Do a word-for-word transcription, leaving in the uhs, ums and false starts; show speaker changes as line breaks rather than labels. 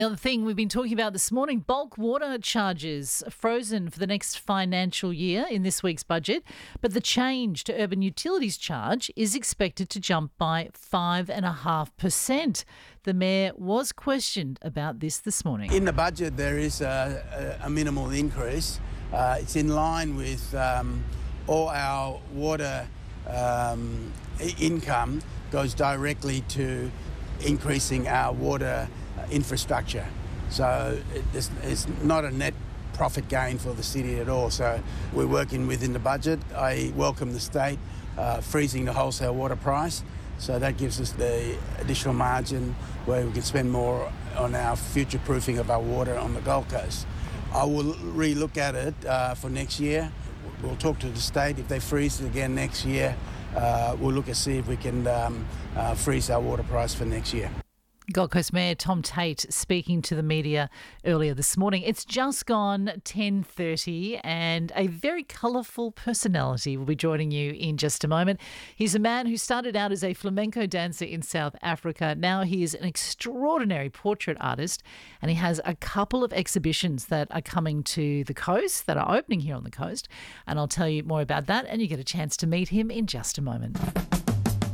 The other thing we've been talking about this morning, bulk water charges frozen for the next financial year in this week's budget, but the change to urban utilities charge is expected to jump by five point five percent. The Mayor was questioned about this this morning.
In the budget there is a, a, a minimal increase. Uh, it's in line with um, all our water um, income goes directly to increasing our water infrastructure. So it's, it's not a net profit gain for the city at all. So we're working within the budget. I welcome the state uh, freezing the wholesale water price. So that gives us the additional margin where we can spend more on our future-proofing of our water on the Gold Coast. I will re-look at it uh, for next year. We'll talk to the state. If they freeze it again next year, uh, we'll look and see if we can um, uh, freeze our water price for next year.
Gold Coast Mayor Tom Tate speaking to the media earlier this morning. It's just gone ten thirty and a very colourful personality will be joining you in just a moment. He's a man who started out as a flamenco dancer in South Africa. Now he is an extraordinary portrait artist and he has a couple of exhibitions that are coming to the coast, that are opening here on the coast. And I'll tell you more about that and you get a chance to meet him in just a moment.